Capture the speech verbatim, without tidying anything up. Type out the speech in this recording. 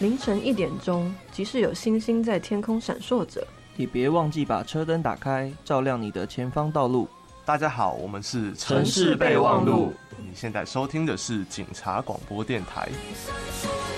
凌晨一点钟，即使有星星在天空闪烁着， 也别忘记把车灯打开，照亮你的前方道路。 大家好，我们是城市备忘录。 你现在收听的是警察广播电台。